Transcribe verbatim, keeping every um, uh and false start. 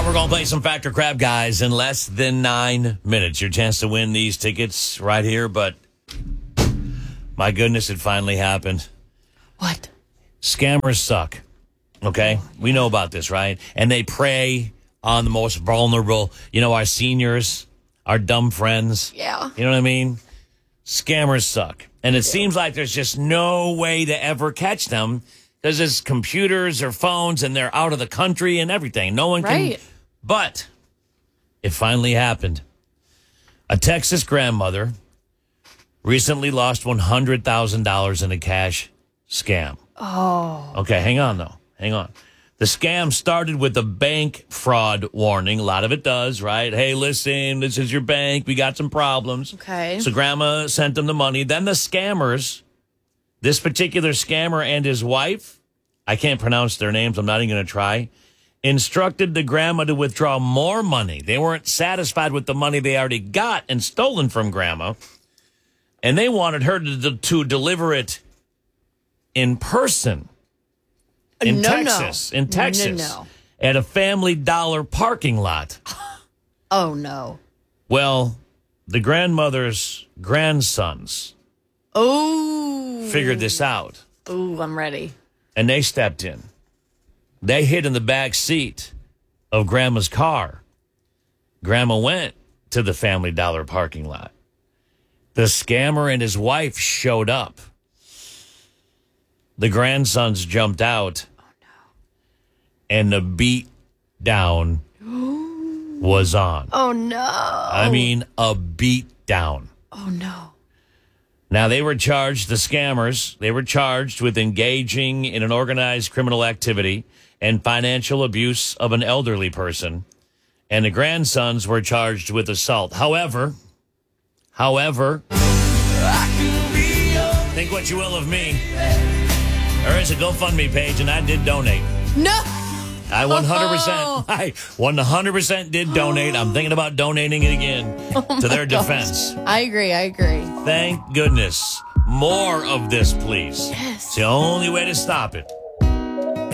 right, we're going to play some Factor Crab, guys, in less than nine minutes. Your chance to win these tickets right here, but my goodness, it finally happened. What? Scammers suck, okay? We know about this, right? And they prey on the most vulnerable, you know, our seniors, our dumb friends. Yeah. You know what I mean? Scammers suck. And it seems like there's just no way to ever catch them because there's computers or phones and they're out of the country and everything. No one Right. can. But it finally happened. A Texas grandmother recently lost one hundred thousand dollars in a cash scam. Oh. Okay, hang on, though. Hang on. The scam started with a bank fraud warning. A lot of it does, right? Hey, listen, this is your bank. We got some problems. Okay. So grandma sent them the money. Then the scammers, this particular scammer and his wife, I can't pronounce their names. I'm not even going to try, instructed the grandma to withdraw more money. They weren't satisfied with the money they already got and stolen from grandma. And they wanted her to, to deliver it in person. In no, Texas, no. in Texas, No, no. at a Family Dollar parking lot. Oh, no. Well, the grandmother's grandsons Oh. figured this out, Oh, I'm ready. and they stepped in. They hid in the back seat of Grandma's car. Grandma went to the Family Dollar parking lot. The scammer and his wife showed up. The grandsons jumped out. And the beat down was on. Oh, no. I mean, a beat down. Oh, no. Now, they were charged, the scammers, they were charged with engaging in an organized criminal activity and financial abuse of an elderly person. And the grandsons were charged with assault. However, however, think what you will of me. There is a GoFundMe page, and I did donate. No. I one hundred percent, I one hundred percent did donate. I'm thinking about donating it again Oh to their gosh. defense. I agree. I agree. Thank goodness. More of this, please. Yes. It's the only way to stop it.